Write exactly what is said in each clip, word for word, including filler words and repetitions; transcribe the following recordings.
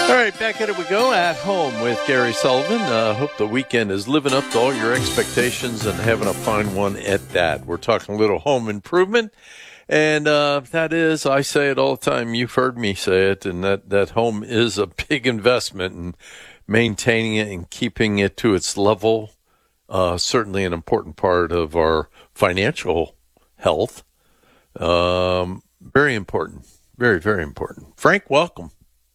All right, back at it we go, at home with Gary Sullivan. Uh, hope the weekend is living up to all your expectations and having a fine one at that. We're talking a little home improvement, and uh, that is, I say it all the time, you've heard me say it, and that, that home is a big investment, and maintaining it and keeping it to its level, uh, certainly an important part of our financial health. Um, very important, very, very important. Frank, welcome.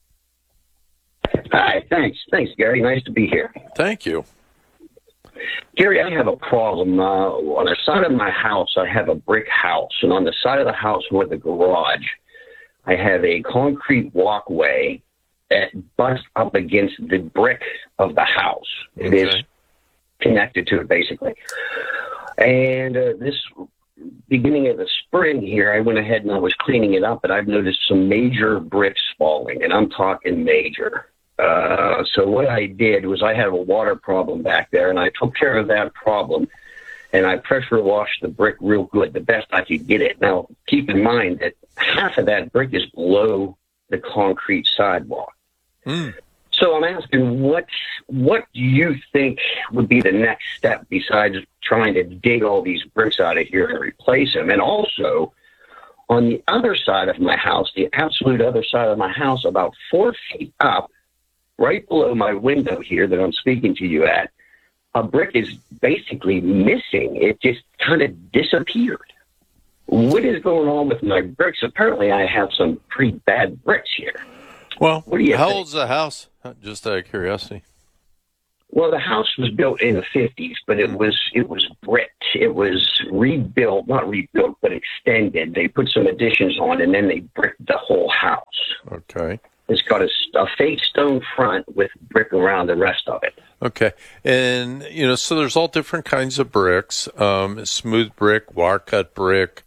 Hi, thanks. Thanks, Gary. Nice to be here. Thank you. Gary, I have a problem. Uh, on the side of my house, I have a brick house, and on the side of the house with the garage, I have a concrete walkway that butts up against the brick of the house. It Okay. is connected to it, basically. And uh, this beginning of the spring here, I went ahead and I was cleaning it up, and I've noticed some major bricks falling, and I'm talking major. Uh, so what I did was I had a water problem back there, and I took care of that problem, and I pressure washed the brick real good, the best I could get it. Now, keep in mind that half of that brick is below the concrete sidewalk. Mm. So I'm asking, what what do you think would be the next step besides trying to dig all these bricks out of here and replace them? And also, on the other side of my house, the absolute other side of my house, about four feet up, right below my window here that I'm speaking to you at, a brick is basically missing. It just kind of disappeared. What is going on with my bricks? Apparently, I have some pretty bad bricks here. Well, What do you how think? old's the house? Just out of curiosity. Well, the house was built in the fifties, but it was it was bricked. It was rebuilt, not rebuilt, but extended. They put some additions on, and then they bricked the whole house. Okay. It's got a, a fake stone front with brick around the rest of it. Okay. And, you know, so there's all different kinds of bricks, um, smooth brick, wire cut brick,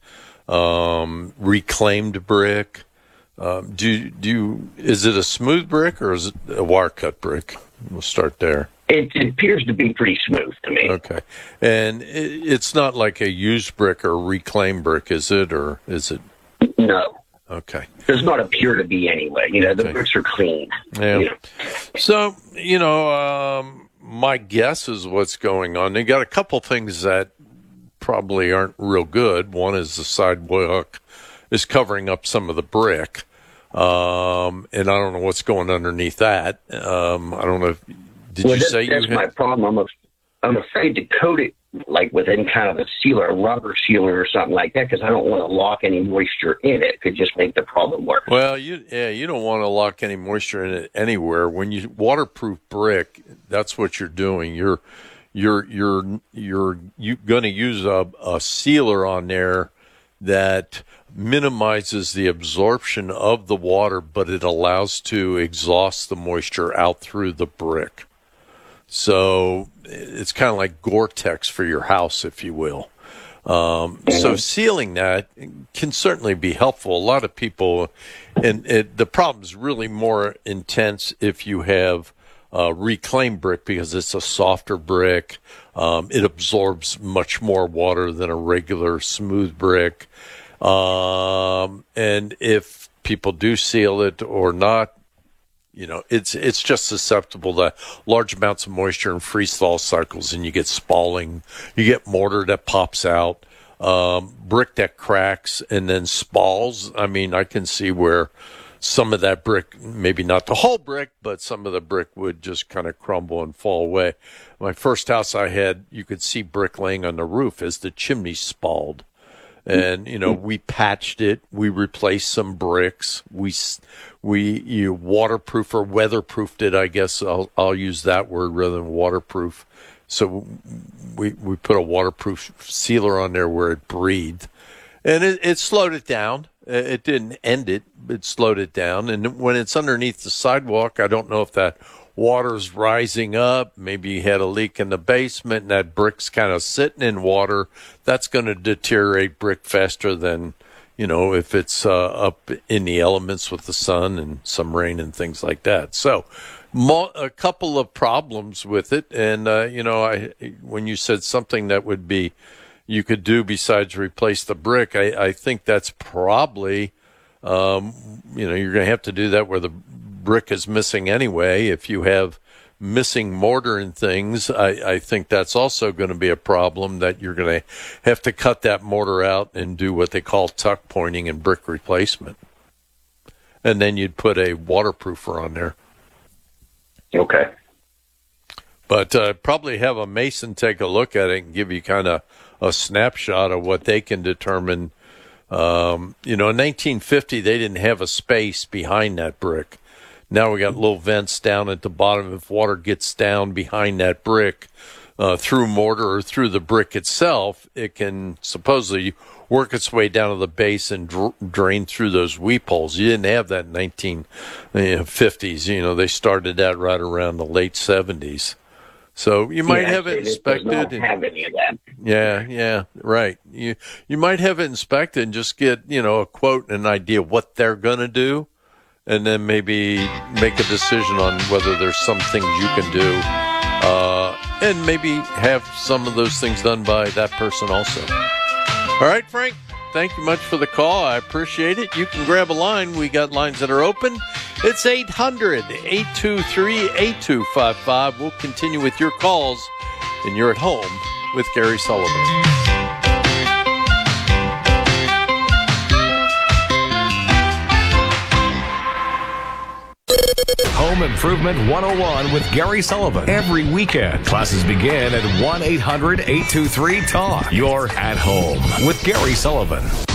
um, reclaimed brick. Um, do, do you, is it a smooth brick or is it a wire cut brick? We'll start there. It, it appears to be pretty smooth to me. Okay. And it, it's not like a used brick or reclaimed brick, is it? Or is it? No. Okay. Does not appear to be anyway. You know, the Okay. bricks are clean. Yeah. You know. So, you know, um, my guess is what's going on. They got a couple things that probably aren't real good. One is the sidewalk is covering up some of the brick. Um, and I don't know what's going underneath that. Um, I don't know. If, did well, you that, say that's you had? my problem. I'm, af- I'm afraid to coat it like with any kind of a sealer, a rubber sealer or something like that, because I don't want to lock any moisture in it. It could just make the problem worse. Well, you yeah, you don't want to lock any moisture in it anywhere. When you waterproof brick, that's what you're doing. You're you're you're you're you going to use a, a sealer on there that minimizes the absorption of the water, but it allows to exhaust the moisture out through the brick. So it's kind of like Gore-Tex for your house, if you will. Um, so sealing that can certainly be helpful. A lot of people, and it, the problem is really more intense if you have uh, reclaimed brick because it's a softer brick. Um, it absorbs much more water than a regular smooth brick. Um, and if people do seal it or not, you know, it's it's just susceptible to large amounts of moisture and freeze-thaw cycles, and you get spalling. You get mortar that pops out, um, brick that cracks, and then spalls. I mean, I can see where some of that brick, maybe not the whole brick, but some of the brick would just kind of crumble and fall away. My first house I had, you could see brick laying on the roof as the chimney spalled. And, you know, we patched it. We replaced some bricks. We, we, you waterproof or weatherproofed it. I guess I'll, I'll use that word rather than waterproof. So we, we put a waterproof sealer on there where it breathed, and it, it slowed it down. It didn't end it, but it slowed it down. And when it's underneath the sidewalk, I don't know if that water's rising up. Maybe you had a leak in the basement and that brick's kind of sitting in water. That's going to deteriorate brick faster than, you know, if it's uh, up in the elements with the sun and some rain and things like that. So mo- a couple of problems with it. And, uh, you know, I when you said something that would be you could do besides replace the brick, I, I think that's probably, um, you know, you're going to have to do that where the brick is missing anyway. If you have missing mortar and things, I, I think that's also going to be a problem, that you're going to have to cut that mortar out and do what they call tuck pointing and brick replacement. And then you'd put a waterproofer on there. Okay. But uh, probably have a mason take a look at it and give you kind of a snapshot of what they can determine. Um, you know, in nineteen fifty, they didn't have a space behind that brick. Now we got little vents down at the bottom. If water gets down behind that brick uh, through mortar or through the brick itself, it can supposedly work its way down to the base and dr- drain through those weep holes. You didn't have that in nineteen fifties. You know, they started that right around the late seventies. So you might yeah, have it, it inspected. Does not have any of that. Yeah, yeah, right. You you might have it inspected and just get, you know, a quote and an idea what they're going to do, and then maybe make a decision on whether there's some things you can do, uh, and maybe have some of those things done by that person also. All right, Frank, thank you much for the call. I appreciate it. You can grab a line. We got lines that are open. It's eight hundred, eight two three, eight two five five. We'll continue with your calls, and you're at home with Gary Sullivan. Home Improvement one oh one with Gary Sullivan. Every weekend, classes begin at one eight hundred, eight two three, talk. You're at home with Gary Sullivan.